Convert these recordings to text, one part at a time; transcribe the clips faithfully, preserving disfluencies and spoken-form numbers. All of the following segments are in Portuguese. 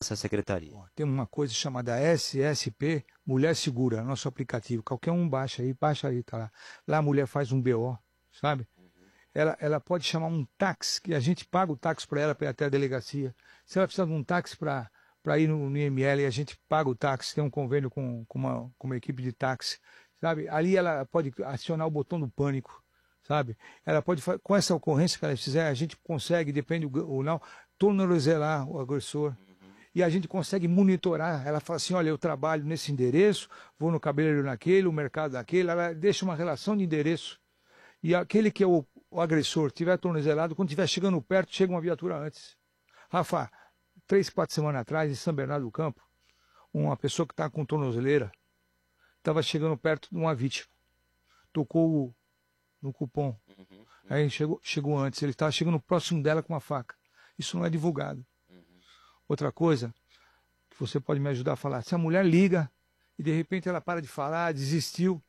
nossa secretaria? Tem uma coisa chamada S S P, Mulher Segura, nosso aplicativo. Qualquer um baixa aí, baixa aí, tá lá. Lá a mulher faz um B O, sabe? Ela, ela pode chamar um táxi, que a gente paga o táxi para ela, para ir até a delegacia. Se ela precisar de um táxi para ir no, no I M L, a gente paga o táxi, tem um convênio com, com, uma, com uma equipe de táxi, sabe? Ali ela pode acionar o botão do pânico, sabe? Ela pode, com essa ocorrência que ela fizer, a gente consegue, depende ou não, tornozelar o agressor. E a gente consegue monitorar. Ela fala assim, olha, eu trabalho nesse endereço, vou no cabeleireiro naquele, o mercado naquele, ela deixa uma relação de endereço. E aquele que é o, o agressor estiver tornozelado, quando estiver chegando perto, chega uma viatura antes. Rafa, três, quatro semanas atrás, em São Bernardo do Campo, uma pessoa que está com tornozeleira estava chegando perto de uma vítima. Tocou no cupom. Uhum, uhum. Aí chegou, chegou antes, ele estava chegando próximo dela com uma faca. Isso não é divulgado. Uhum. Outra coisa que você pode me ajudar a falar, se a mulher liga e de repente ela para de falar, desistiu,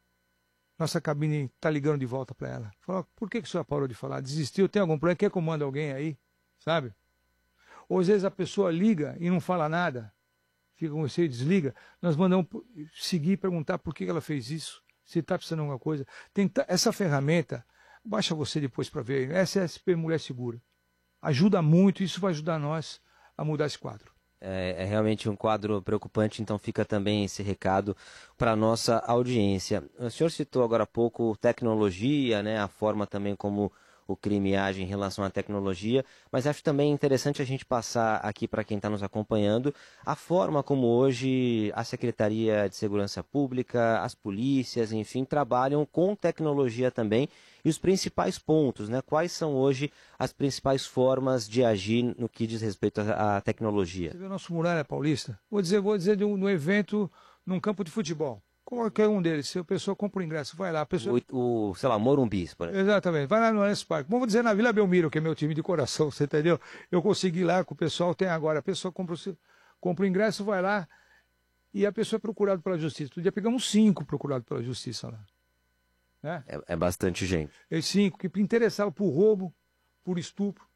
nossa cabine está ligando de volta para ela. Fala, por que, que a senhora parou de falar? Desistiu? Tem algum problema? Quer que eu mande alguém aí? Sabe? Ou às vezes a pessoa liga e não fala nada, fica com você e desliga. Nós mandamos seguir e perguntar por que ela fez isso, se está precisando de alguma coisa. Tem essa ferramenta, baixa você depois para ver, S S P Mulher Segura. Ajuda muito, isso vai ajudar nós a mudar esse quadro. É, é realmente um quadro preocupante, então fica também esse recado para a nossa audiência. O senhor citou agora há pouco tecnologia, né, a forma também como o crime age em relação à tecnologia, mas acho também interessante a gente passar aqui para quem está nos acompanhando a forma como hoje a Secretaria de Segurança Pública, as polícias, enfim, trabalham com tecnologia também e os principais pontos, né? Quais são hoje as principais formas de agir no que diz respeito à tecnologia? Você vê o nosso Muralha Paulista? Vou dizer, vou dizer de um, de um evento num campo de futebol. Qualquer um deles, se a pessoa compra o ingresso, vai lá. A pessoa... o, o, sei lá, Morumbi, por exemplo. Exatamente, vai lá no Allianz Parque. Vamos dizer na Vila Belmiro, que é meu time de coração, você entendeu? Eu consegui lá com o pessoal, tem agora. A pessoa compra o, compra o ingresso, vai lá e a pessoa é procurada pela justiça. Outro dia pegamos cinco procurados pela justiça lá. Né? É, é bastante gente. E cinco que interessavam por roubo, por estupro.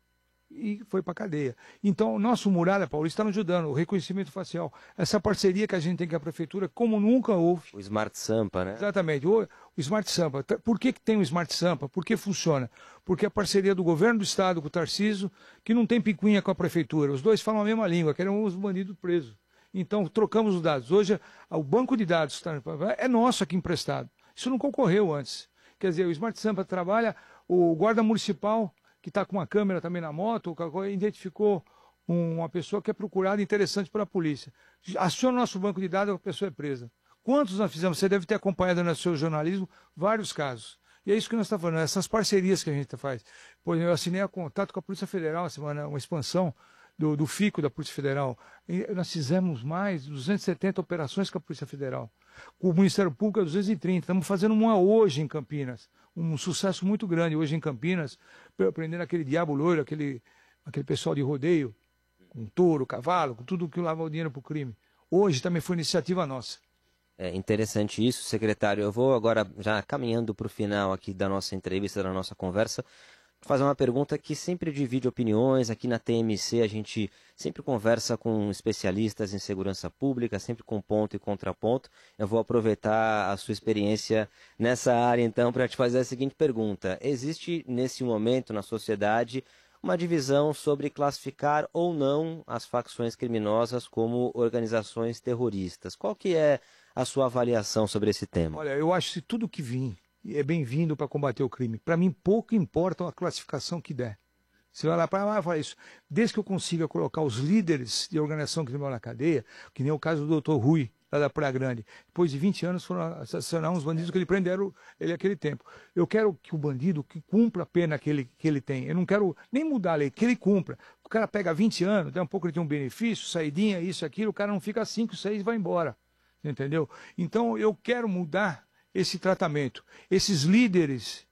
E foi para a cadeia. Então, o nosso Muralha Paulista está nos ajudando, o reconhecimento facial. Essa parceria que a gente tem com a prefeitura, como nunca houve. O Smart Sampa, né? Exatamente, o, o Smart Sampa. Por que, que tem o Smart Sampa? Por que funciona? Porque a parceria do governo do estado com o Tarcísio, que não tem picuinha com a prefeitura. Os dois falam a mesma língua, querem os bandidos presos. Então, trocamos os dados. Hoje, o banco de dados é nosso aqui emprestado. Isso não concorreu antes. Quer dizer, o Smart Sampa trabalha, o guarda municipal, que está com uma câmera também na moto, identificou uma pessoa que é procurada interessante para a polícia. Aciona o nosso banco de dados, a pessoa é presa. Quantos nós fizemos? Você deve ter acompanhado no seu jornalismo vários casos. E é isso que nós estamos falando, essas parcerias que a gente faz. Por exemplo, eu assinei a contato com a Polícia Federal, uma, semana, uma expansão do, do FICO da Polícia Federal. E nós fizemos mais de duzentas e setenta operações com a Polícia Federal. Com o Ministério Público é duzentos e trinta. Estamos fazendo uma hoje em Campinas. Um sucesso muito grande hoje em Campinas, prendendo aquele diabo loiro, aquele, aquele pessoal de rodeio, com touro, cavalo, com tudo que lava o dinheiro para o crime. Hoje também foi iniciativa nossa. É interessante isso, secretário. Eu vou agora, já caminhando para o final aqui da nossa entrevista, da nossa conversa, fazer uma pergunta que sempre divide opiniões. Aqui na T M C a gente sempre conversa com especialistas em segurança pública, sempre com ponto e contraponto. Eu vou aproveitar a sua experiência nessa área então para te fazer a seguinte pergunta. Existe nesse momento na sociedade uma divisão sobre classificar ou não as facções criminosas como organizações terroristas? Qual que é a sua avaliação sobre esse tema? Olha, eu acho que tudo que vir é bem-vindo para combater o crime. Para mim, pouco importa a classificação que der. Você vai lá para lá e fala isso. Desde que eu consiga colocar os líderes de organização criminal na cadeia, que nem o caso do doutor Rui, lá da Praia Grande, depois de vinte anos foram assassinar uns bandidos que ele prenderam ele naquele tempo. Eu quero que o bandido que cumpra a pena que ele, que ele tem. Eu não quero nem mudar a lei, que ele cumpra. O cara pega vinte anos, dá um pouco, ele tem um benefício, saidinha, isso, aquilo, o cara não fica cinco, seis e vai embora. Entendeu? Então eu quero mudar esse tratamento. Esses líderes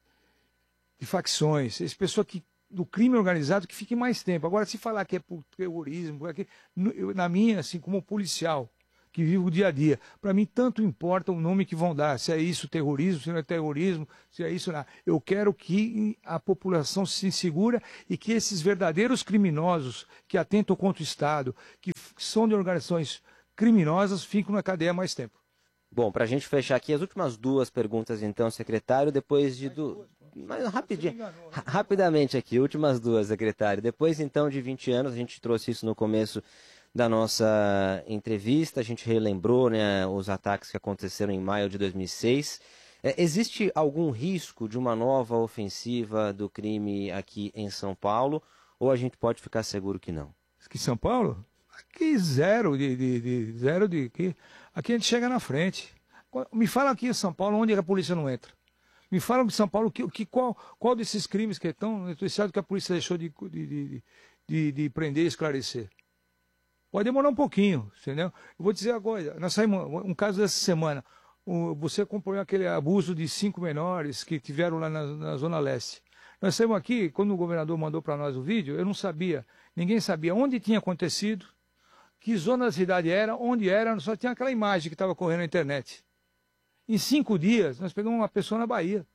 de facções, esse pessoa que, do crime organizado que fique mais tempo. Agora, se falar que é por terrorismo, é que, eu, na minha, assim, como policial, que vive o dia a dia, para mim tanto importa o nome que vão dar, se é isso terrorismo, se não é terrorismo, se é isso não. Eu quero que a população se segura e que esses verdadeiros criminosos que atentam contra o Estado, que são de organizações criminosas ficam na cadeia mais tempo. Bom, para a gente fechar aqui, as últimas duas perguntas, então, secretário, depois de... Du... Mas rapidinho, ra- rapidamente aqui, últimas duas, secretário. Depois, então, de vinte anos, a gente trouxe isso no começo da nossa entrevista, a gente relembrou, né, os ataques que aconteceram em maio de dois mil e seis. É, existe algum risco de uma nova ofensiva do crime aqui em São Paulo, ou a gente pode ficar seguro que não? Aqui em São Paulo? Aqui zero de, de, de zero de aqui. Aqui a gente chega na frente. Me fala aqui em São Paulo onde a polícia não entra. Me fala em São Paulo que, que, qual, qual desses crimes que estão noticiados que a polícia deixou de, de, de, de, de prender e esclarecer. Pode demorar um pouquinho, entendeu? Eu vou dizer agora, nós saímos, um caso dessa semana, o, você acompanhou aquele abuso de cinco menores que tiveram lá na, na Zona Leste. Nós saímos aqui, quando o governador mandou para nós o vídeo, eu não sabia, ninguém sabia onde tinha acontecido, que zona da cidade era, onde era, só tinha aquela imagem que estava correndo na internet. Em cinco dias, nós pegamos uma pessoa na Bahia.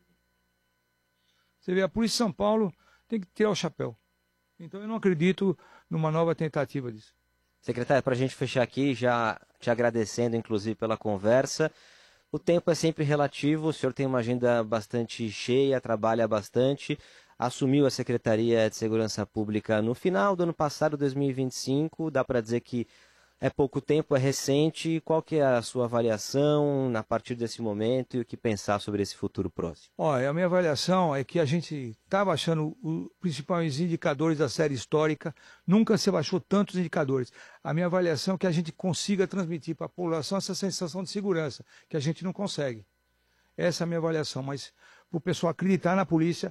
Você vê, a polícia de São Paulo tem que tirar o chapéu. Então eu não acredito numa nova tentativa disso. Secretário, para a gente fechar aqui, já te agradecendo, inclusive, pela conversa. O tempo é sempre relativo, o senhor tem uma agenda bastante cheia, trabalha bastante, assumiu a Secretaria de Segurança Pública no final do ano passado, dois mil e vinte e cinco, dá para dizer que é pouco tempo, é recente. Qual que é a sua avaliação a partir desse momento e o que pensar sobre esse futuro próximo? Olha, a minha avaliação é que a gente está baixando os principais indicadores da série histórica, nunca se baixou tantos indicadores. A minha avaliação é que a gente consiga transmitir para a população essa sensação de segurança, que a gente não consegue. Essa é a minha avaliação, mas para o pessoal acreditar na polícia,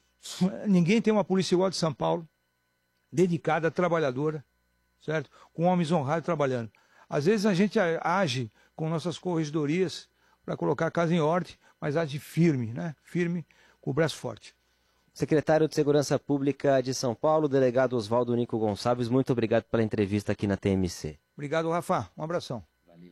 ninguém tem uma polícia igual a de São Paulo, dedicada, trabalhadora, certo? Com homens honrados trabalhando. Às vezes a gente age com nossas corregedorias para colocar a casa em ordem, mas age firme, né? Firme, com o braço forte. Secretário de Segurança Pública de São Paulo, delegado Oswaldo Nico Gonçalves, muito obrigado pela entrevista aqui na T M C. Obrigado, Rafa. Um abração.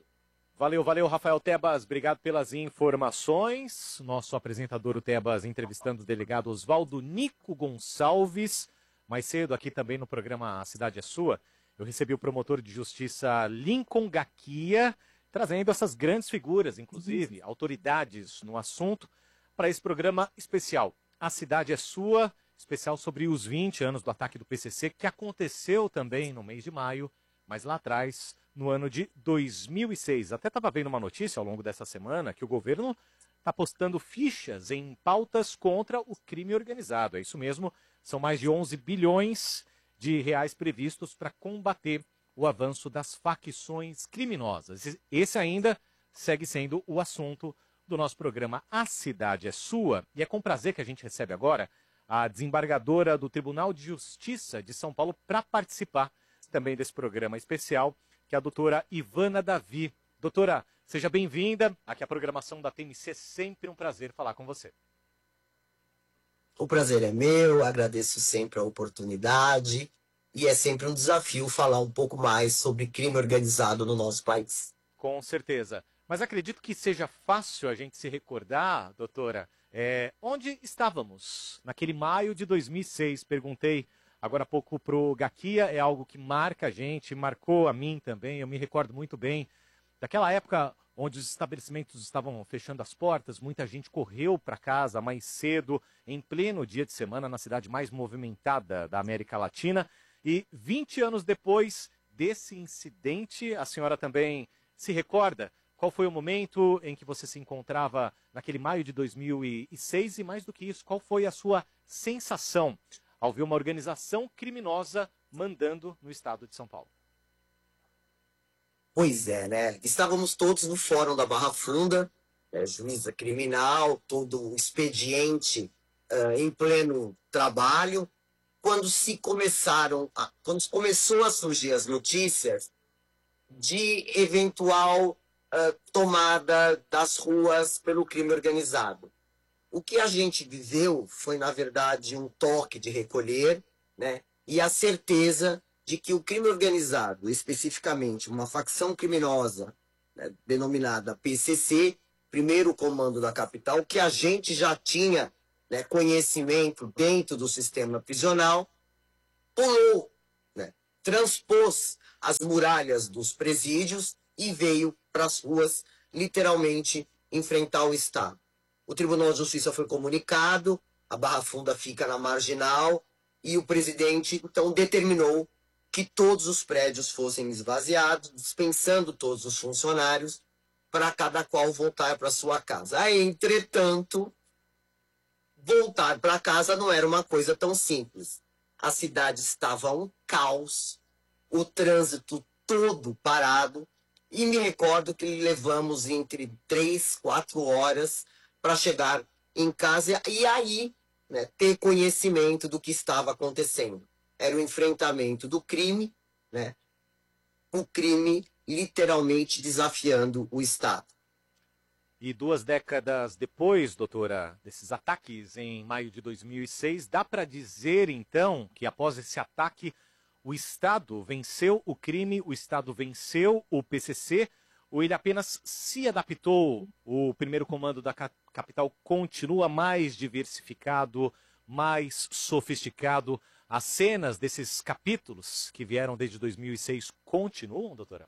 Valeu, valeu, Rafael Tebas. Obrigado pelas informações. Nosso apresentador, o Tebas, entrevistando o delegado Oswaldo Nico Gonçalves. Mais cedo, aqui também no programa A Cidade é Sua, eu recebi o promotor de justiça Lincoln Gaquia, trazendo essas grandes figuras, inclusive autoridades no assunto, para esse programa especial. A Cidade é Sua, especial sobre os vinte anos do ataque do P C C, que aconteceu também no mês de maio, mas lá atrás, no ano de dois mil e seis. Até estava vendo uma notícia ao longo dessa semana que o governo está postando fichas em pautas contra o crime organizado. É isso mesmo, são mais de onze bilhões de reais previstos para combater o avanço das facções criminosas. Esse ainda segue sendo o assunto do nosso programa A Cidade é Sua. E é com prazer que a gente recebe agora a desembargadora do Tribunal de Justiça de São Paulo para participar também desse programa especial, que é a doutora Ivana Davi. Doutora, seja bem-vinda. Aqui a programação da T M C, sempre um prazer falar com você. O prazer é meu, agradeço sempre a oportunidade e é sempre um desafio falar um pouco mais sobre crime organizado no nosso país. Com certeza. Mas acredito que seja fácil a gente se recordar, doutora, é, onde estávamos naquele maio de dois mil e seis. Perguntei agora há pouco para o Gaquia, é algo que marca a gente, marcou a mim também, eu me recordo muito bem daquela época onde os estabelecimentos estavam fechando as portas, muita gente correu para casa mais cedo, em pleno dia de semana, na cidade mais movimentada da América Latina. E vinte anos depois desse incidente, a senhora também se recorda qual foi o momento em que você se encontrava naquele maio de dois mil e seis? E mais do que isso, qual foi a sua sensação ao ver uma organização criminosa mandando no estado de São Paulo? Pois é, né? Estávamos todos no Fórum da Barra Funda, é, juíza criminal, todo o expediente uh, em pleno trabalho, quando se começaram, a, quando começou a surgir as notícias de eventual uh, tomada das ruas pelo crime organizado. O que a gente viveu foi, na verdade, um toque de recolher, né? E a certeza de que o crime organizado, especificamente uma facção criminosa, né, denominada P C C, primeiro comando da capital, que a gente já tinha, né, conhecimento dentro do sistema prisional, pulou, né, transpôs as muralhas dos presídios e veio para as ruas, literalmente, enfrentar o Estado. O Tribunal de Justiça foi comunicado, a Barra Funda fica na marginal, e o presidente, então, determinou que todos os prédios fossem esvaziados, dispensando todos os funcionários, para cada qual voltar para sua casa. Aí, entretanto, voltar para casa não era uma coisa tão simples. A cidade estava um caos, o trânsito todo parado, e me recordo que levamos entre três, quatro horas para chegar em casa e aí, né, ter conhecimento do que estava acontecendo. Era o enfrentamento do crime, né, o crime literalmente desafiando o Estado. E duas décadas depois, doutora, desses ataques em maio de dois mil e seis, dá para dizer, então, que após esse ataque, o Estado venceu o crime, o Estado venceu o P C C, ou ele apenas se adaptou? O primeiro comando da capital continua mais diversificado, mais sofisticado? As cenas desses capítulos que vieram desde dois mil e seis continuam, doutora?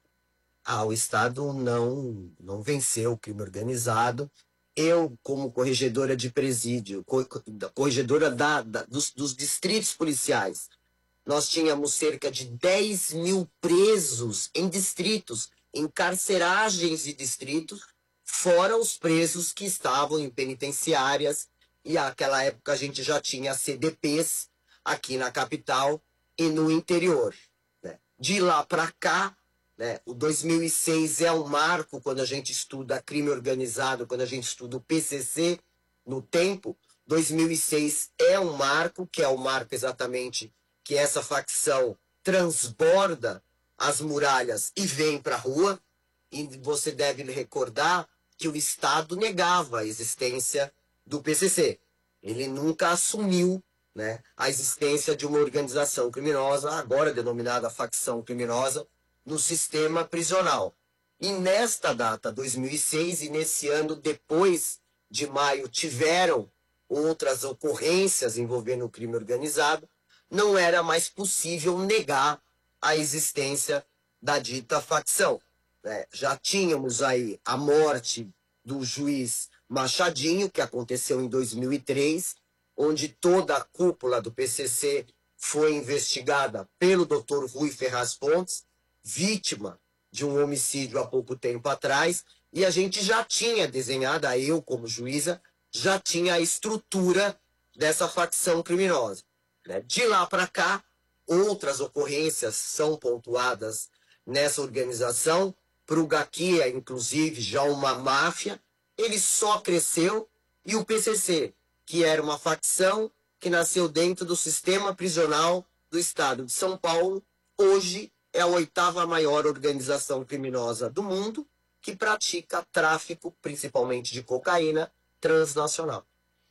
Ah, o Estado não, não venceu o crime organizado. Eu, como corregedora de presídio, corregedora da, da, dos, dos distritos policiais, nós tínhamos cerca de dez mil presos em distritos, em carceragens de distritos, fora os presos que estavam em penitenciárias. E naquela época a gente já tinha C D Ps aqui na capital e no interior, né? De lá para cá, né, o dois mil e seis é um marco quando a gente estuda crime organizado, quando a gente estuda o P C C no tempo. dois mil e seis é um marco, que é o marco exatamente que essa facção transborda as muralhas e vem para a rua. E você deve recordar que o Estado negava a existência do P C C. Ele nunca assumiu, né, a existência de uma organização criminosa, agora denominada facção criminosa, no sistema prisional. E nesta data, dois mil e seis, e nesse ano, depois de maio, tiveram outras ocorrências envolvendo o crime organizado, não era mais possível negar a existência da dita facção, né? Já tínhamos aí a morte do juiz Machadinho, que aconteceu em dois mil e três, onde toda a cúpula do P C C foi investigada pelo doutor Rui Ferraz Pontes, vítima de um homicídio há pouco tempo atrás, e a gente já tinha desenhado, eu como juíza, já tinha a estrutura dessa facção criminosa, né? De lá para cá, outras ocorrências são pontuadas nessa organização. Para o Gaquia, inclusive, já uma máfia, ele só cresceu, e o P C C, que era uma facção que nasceu dentro do sistema prisional do estado de São Paulo, hoje é a oitava maior organização criminosa do mundo, que pratica tráfico, principalmente de cocaína, transnacional.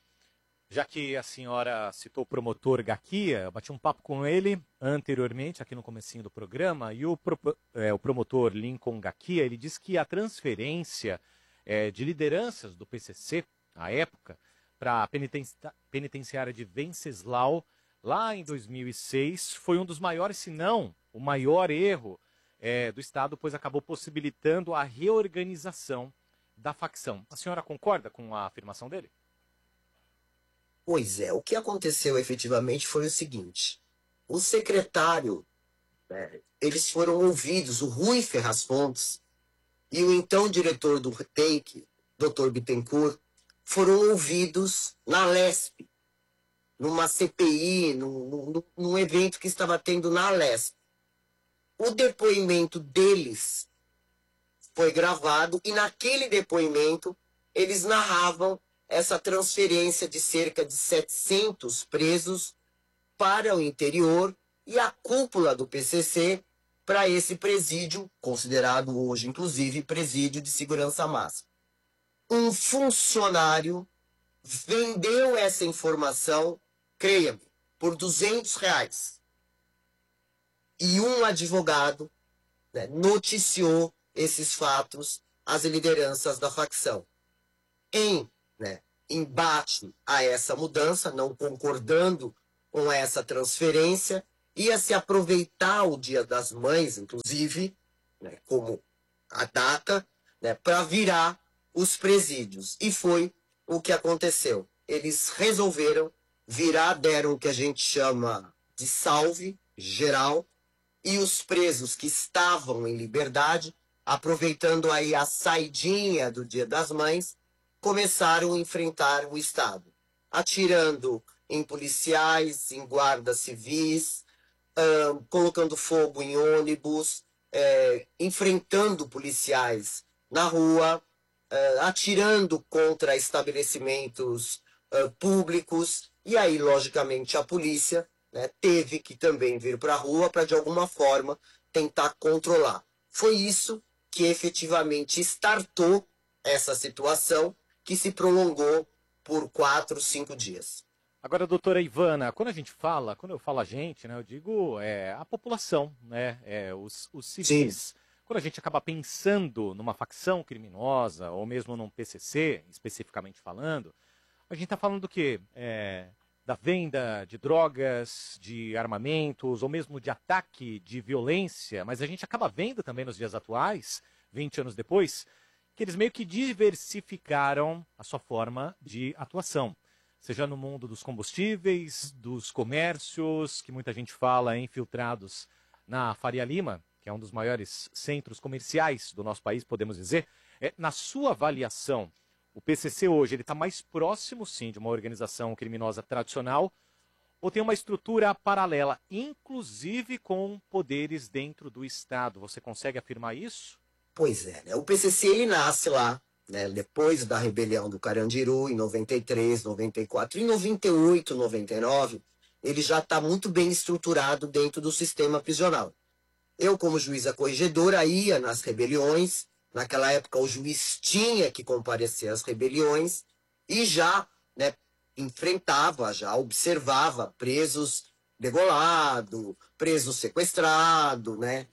Já que a senhora citou o promotor Gaquia, eu bati um papo com ele anteriormente, aqui no comecinho do programa, e o, pro, é, o promotor Lincoln Gaquia, ele disse que a transferência é, de lideranças do P C C, à época, para a penitenci penitenciária de Venceslau, lá em dois mil e seis, foi um dos maiores, se não o maior erro é, do Estado, pois acabou possibilitando a reorganização da facção. A senhora concorda com a afirmação dele? Pois é, o que aconteceu efetivamente foi o seguinte: o secretário, né, eles foram ouvidos, o Rui Ferraz Fontes e o então diretor do T E I C, doutor Bittencourt, foram ouvidos na Lesp, numa C P I, num, num, num evento que estava tendo na Lesp. O depoimento deles foi gravado e naquele depoimento eles narravam essa transferência de cerca de setecentos presos para o interior e a cúpula do P C C para esse presídio, considerado hoje, inclusive, presídio de segurança máxima. Um funcionário vendeu essa informação, creia-me, por duzentos reais. E um advogado, né, noticiou esses fatos às lideranças da facção. Em né, embate a essa mudança, não concordando com essa transferência, ia se aproveitar o Dia das Mães, inclusive, né, como a data, né, para virar os presídios. E foi o que aconteceu. Eles resolveram virar, deram o que a gente chama de salve geral, e os presos que estavam em liberdade, aproveitando aí a saidinha do Dia das Mães, começaram a enfrentar o Estado, atirando em policiais, em guardas civis, uh, colocando fogo em ônibus, é, enfrentando policiais na rua, uh, atirando contra estabelecimentos uh, públicos. E aí, logicamente, a polícia, né, teve que também vir para a rua para, de alguma forma, tentar controlar. Foi isso que efetivamente startou essa situação, que se prolongou por quatro, cinco dias. Agora, doutora Ivana, quando a gente fala, quando eu falo a gente, né, eu digo é, a população, né, é, os, os civis. Sim. Quando a gente acaba pensando numa facção criminosa, ou mesmo num P C C, especificamente falando, a gente está falando do quê? É, da venda de drogas, de armamentos, ou mesmo de ataque, de violência, mas a gente acaba vendo também nos dias atuais, vinte anos depois, que eles meio que diversificaram a sua forma de atuação. Seja no mundo dos combustíveis, dos comércios, que muita gente fala infiltrados na Faria Lima, que é um dos maiores centros comerciais do nosso país, podemos dizer. É, na sua avaliação, o P C C hoje está mais próximo, sim, de uma organização criminosa tradicional, ou tem uma estrutura paralela, inclusive com poderes dentro do Estado? Você consegue afirmar isso? Pois é, né? O P C C ele nasce lá, né, depois da rebelião do Carandiru, em noventa e três, noventa e quatro, em noventa e oito, noventa e nove, ele já está muito bem estruturado dentro do sistema prisional. Eu, como juíza corregedora, ia nas rebeliões. Naquela época, o juiz tinha que comparecer às rebeliões e já, né, enfrentava, já observava presos degolado, preso sequestrado, né,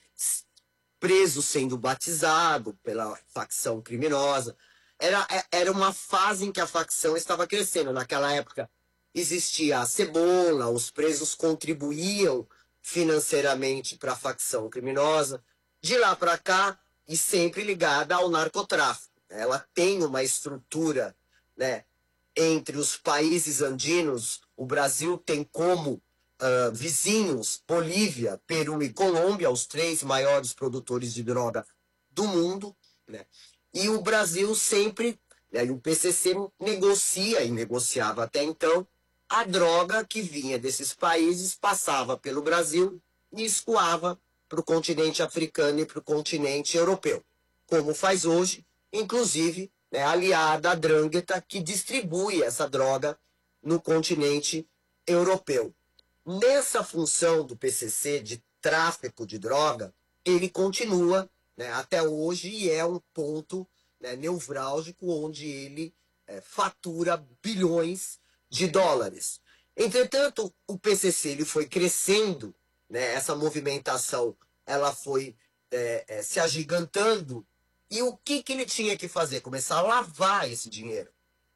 preso sendo batizado pela facção criminosa. Era, era uma fase em que a facção estava crescendo. Naquela época existia a cebola, os presos contribuíam financeiramente para a facção criminosa. De lá para cá, e sempre ligada ao narcotráfico. Ela tem uma estrutura, né, entre os países andinos. O Brasil tem como Uh, vizinhos, Bolívia, Peru e Colômbia, os três maiores produtores de droga do mundo, né? E o Brasil sempre, né, e o P C C negocia, e negociava até então, a droga que vinha desses países, passava pelo Brasil e escoava para o continente africano e para o continente europeu, como faz hoje, inclusive, né, aliada à Drangheta, que distribui essa droga no continente europeu. Nessa função do P C C de tráfico de droga, ele continua, né, até hoje, e é um ponto, né, nevrálgico onde ele é, fatura bilhões de dólares. Entretanto, o P C C ele foi crescendo, né, essa movimentação ela foi é, é, se agigantando, e o que, que ele tinha que fazer? Começar a lavar esse dinheiro.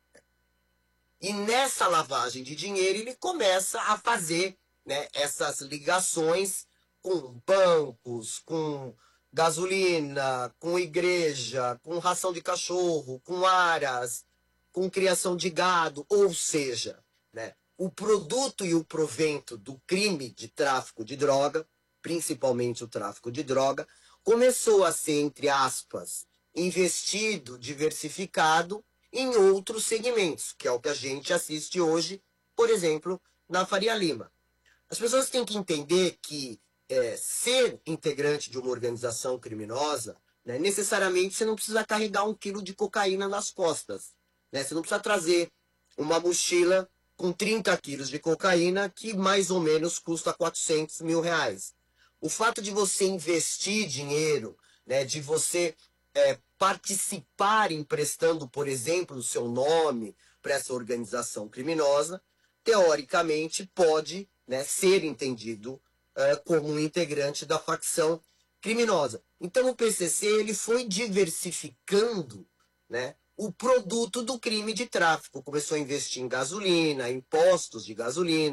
E nessa lavagem de dinheiro ele começa a fazer, né, essas ligações com bancos, com gasolina, com igreja, com ração de cachorro, com aras, com criação de gado. Ou seja, né, o produto e o provento do crime de tráfico de droga, principalmente o tráfico de droga, começou a ser, entre aspas, investido, diversificado em outros segmentos, que é o que a gente assiste hoje, por exemplo, na Faria Lima. As pessoas têm que entender que é, ser integrante de uma organização criminosa, né, necessariamente você não precisa carregar um quilo de cocaína nas costas. Né? Você não precisa trazer uma mochila com trinta quilos de cocaína que mais ou menos custa quatrocentos mil reais. O fato de você investir dinheiro, né, de você é, participar emprestando, por exemplo, o seu nome para essa organização criminosa, teoricamente pode, né, ser entendido uh, como um integrante da facção criminosa. Então o P C C ele foi diversificando, né, o produto do crime de tráfico. Começou a investir em gasolina, em postos de gasolina,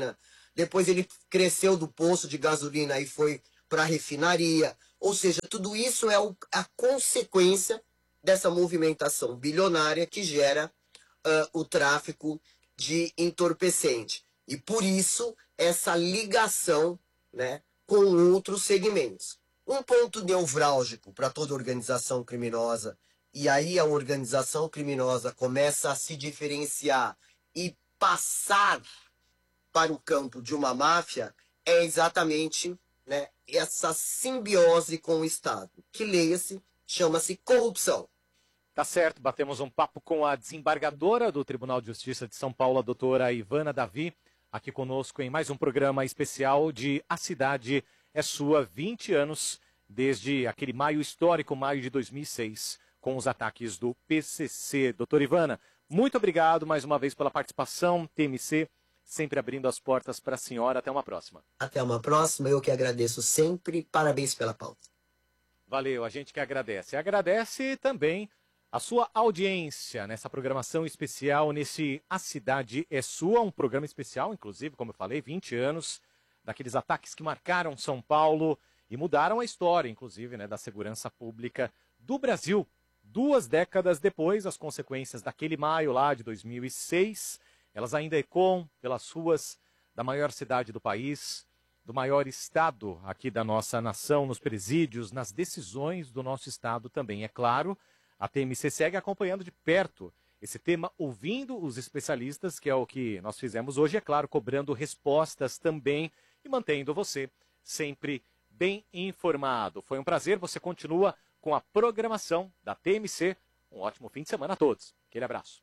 depois ele cresceu do poço de gasolina e foi para a refinaria. Ou seja, tudo isso é o, a consequência dessa movimentação bilionária que gera uh, o tráfico de entorpecente. E por isso, essa ligação, né, com outros segmentos. Um ponto nevrálgico para toda organização criminosa, e aí a organização criminosa começa a se diferenciar e passar para o campo de uma máfia, é exatamente, né, essa simbiose com o Estado, que, leia-se, chama-se corrupção. Tá certo, batemos um papo com a desembargadora do Tribunal de Justiça de São Paulo, a doutora Ivana Davi, aqui conosco em mais um programa especial de A Cidade é Sua, vinte anos, desde aquele maio histórico, maio de dois mil e seis, com os ataques do P C C. Doutora Ivana, muito obrigado mais uma vez pela participação, T M C, sempre abrindo as portas para a senhora. Até uma próxima. Até uma próxima, eu que agradeço sempre, parabéns pela pauta. Valeu, a gente que agradece. Agradece também a sua audiência nessa programação especial, nesse A Cidade é Sua, um programa especial, inclusive, como eu falei, vinte anos, daqueles ataques que marcaram São Paulo e mudaram a história, inclusive, né, da segurança pública do Brasil. Duas décadas depois, as consequências daquele maio lá de dois mil e seis, elas ainda ecoam pelas ruas da maior cidade do país, do maior estado aqui da nossa nação, nos presídios, nas decisões do nosso estado também, é claro. A T M C segue acompanhando de perto esse tema, ouvindo os especialistas, que é o que nós fizemos hoje, é claro, cobrando respostas também e mantendo você sempre bem informado. Foi um prazer, você continua com a programação da T M C. Um ótimo fim de semana a todos. Aquele abraço.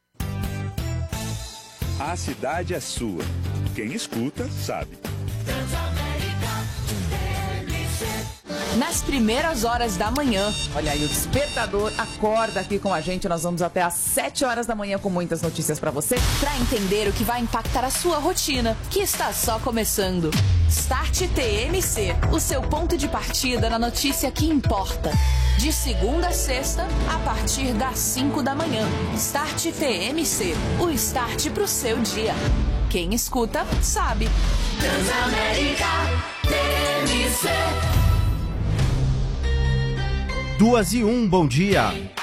A cidade é sua. Quem escuta, sabe. Nas primeiras horas da manhã. Olha aí, o Despertador acorda aqui com a gente. Nós vamos até às sete horas da manhã com muitas notícias para você, para entender o que vai impactar a sua rotina, que está só começando. Start T M C, o seu ponto de partida na notícia que importa. De segunda a sexta, a partir das cinco da manhã. Start T M C, o start pro seu dia. Quem escuta, sabe. Transamérica T M C. Duas e um, bom dia.